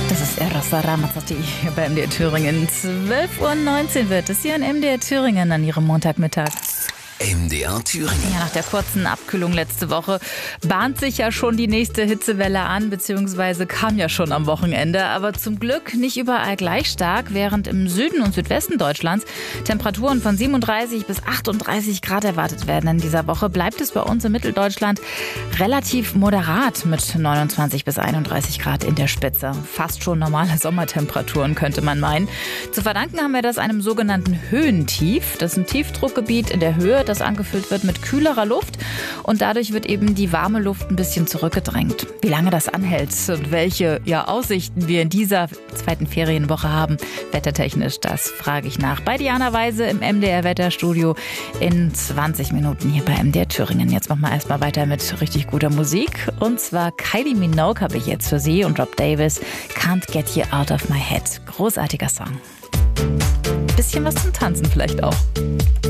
Das ist Eros Ramazzotti bei MDR Thüringen. 12:19 Uhr wird es hier in MDR Thüringen an Ihrem Montagmittag. MDR Thüringen. Ja, nach der kurzen Abkühlung letzte Woche bahnt sich ja schon die nächste Hitzewelle an, beziehungsweise kam ja schon am Wochenende. Aber zum Glück nicht überall gleich stark, während im Süden und Südwesten Deutschlands Temperaturen von 37 bis 38 Grad erwartet werden in dieser Woche, bleibt es bei uns in Mitteldeutschland relativ moderat mit 29 bis 31 Grad in der Spitze. Fast schon normale Sommertemperaturen, könnte man meinen. Zu verdanken haben wir das einem sogenannten Höhentief. Das ist ein Tiefdruckgebiet in der Höhe, das angefüllt wird mit kühlerer Luft und dadurch wird eben die warme Luft ein bisschen zurückgedrängt. Wie lange das anhält und welche Aussichten wir in dieser zweiten Ferienwoche haben, wettertechnisch, das frage ich nach bei Diana Weise im MDR Wetterstudio in 20 Minuten hier bei MDR Thüringen. Jetzt machen wir erstmal weiter mit richtig guter Musik und zwar Kylie Minogue habe ich jetzt für Sie und Rob Davis, Can't Get You Out of My Head. Großartiger Song. Bisschen was zum Tanzen vielleicht auch.